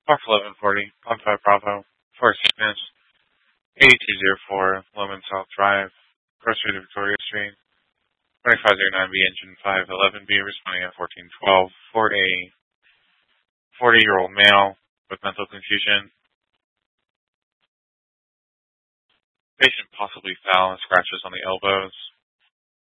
Fox 1140, 15 Bravo, for sickness, 8204, Loman South Drive, Cross Street of Victoria Street, 2509B, Engine 511B, responding at 1412 for a 40-year-old male with mental confusion. Patient possibly fell and scratches on the elbows.